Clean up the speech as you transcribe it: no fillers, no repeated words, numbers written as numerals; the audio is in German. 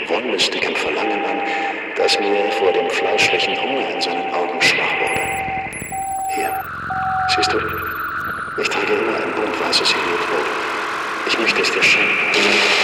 wollüstigem Verlangen an, das mir vor dem fleischlichen Hunger in seinen Augen schwach wurde. Hier, siehst du, ich trage immer ein bunt weißes Heliotron. Ich möchte es dir schenken.